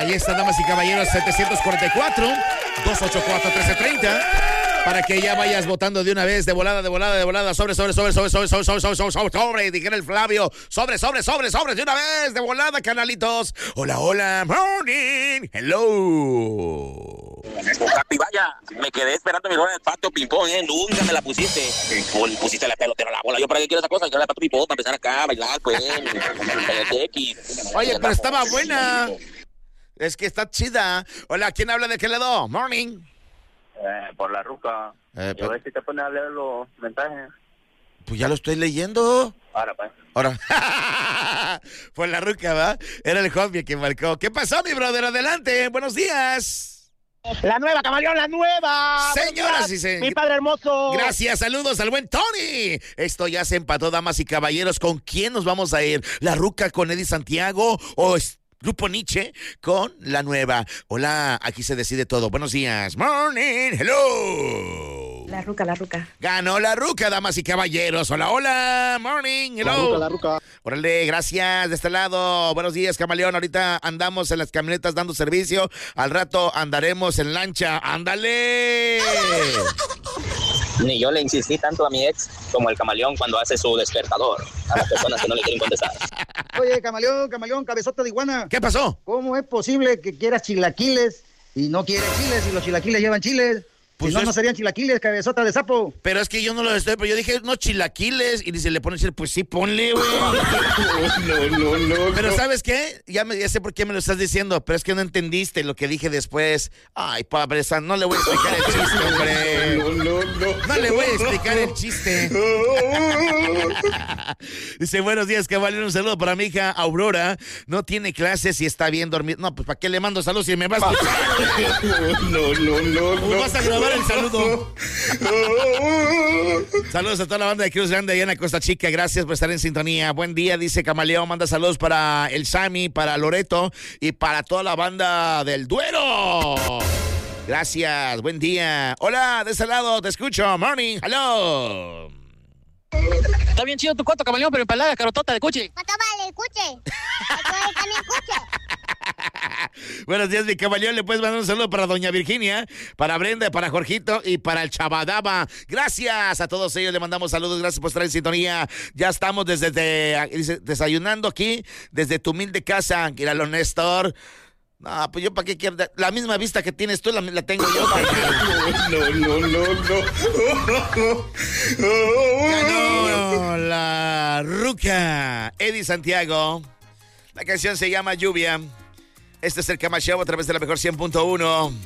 Ahí está, damas y caballeros, 744-284-1330. Para que ya vayas votando de una vez, de volada, sobre, dijera el Flavio, sobre, de una vez, de volada, canalitos. Hola, morning, hello. Y vaya, me quedé esperando mi rola en el patio ping-pong, nunca me la pusiste. O le pusiste la pelotera a la bola. Yo para qué quiero esa cosa, yo la patio ping-pong para empezar acá a bailar, pues. Oye, pero estaba buena. Es que está chida. Hola, ¿quién habla de qué lado? Morning. Por la ruca. Yo a ver si te pones a leer los mensajes. Pues ya lo estoy leyendo. Ahora, pues. Ahora. Por la ruca, ¿va? Era el hobby que marcó. ¿Qué pasó, mi brother? Adelante. Buenos días. La nueva, camaleón, la nueva. Señoras y señores. Mi padre hermoso. Gracias, saludos al buen Tony. Esto ya se empató, damas y caballeros. ¿Con quién nos vamos a ir? ¿La ruca con Eddie Santiago o Grupo Nietzsche con la nueva? Hola, aquí se decide todo. Buenos días. Morning, hello. La ruca. Ganó la ruca, damas y caballeros. Hola, morning, hello. La ruca. Órale, gracias, de este lado. Buenos días, camaleón. Ahorita andamos en las camionetas dando servicio. Al rato andaremos en lancha. ¡Ándale! Ni yo le insistí tanto a mi ex como el camaleón cuando hace su despertador a las personas que no le quieren contestar. Oye, camaleón, cabezota de iguana. ¿Qué pasó? ¿Cómo es posible que quieras chilaquiles y no quieres chiles y los chilaquiles llevan chiles? Pues si no serían chilaquiles, cabezota de sapo. Pero es que yo no lo estoy, pero yo dije, no, chilaquiles. Y dice, le ponen chile, pues sí, ponle, güey. No. Pero ¿sabes qué? Ya sé por qué me lo estás diciendo, pero es que no entendiste lo que dije después. Ay, pobreza, no le voy a explicar el chiste, hombre. No le voy a explicar el chiste. Dice, buenos días, caballero, un saludo para mi hija Aurora. No tiene clases y está bien dormida. No, pues ¿para qué le mando saludos si me va a escuchar? No. Vas a grabar el saludo. Saludos a toda la banda de Cruz Grande allá en la Costa Chica. Gracias por estar en sintonía. Buen día, dice Camaleón. Manda saludos para el Sammy, para Loreto y para toda la banda del Duero. Gracias, buen día. Hola, de ese lado, te escucho. Morning, hello. Está bien chido tu cuento, camaleón, pero empalada carotota de cuche. ¿Cuánto vale el cuche? ¿Cuánto también cuche? Buenos días, mi caballero. Le puedes mandar un saludo para doña Virginia, para Brenda, para Jorgito y para el Chabadaba. Gracias a todos ellos. Le mandamos saludos. Gracias por estar en sintonía. Ya estamos dice, desayunando aquí desde tu humilde casa. Míralo, Néstor. No, pues yo para qué quiero. La misma vista que tienes tú la tengo yo. Ganó la ruca Eddie Santiago. La canción se llama Lluvia. Este es el Cama Show a través de la mejor 100.1.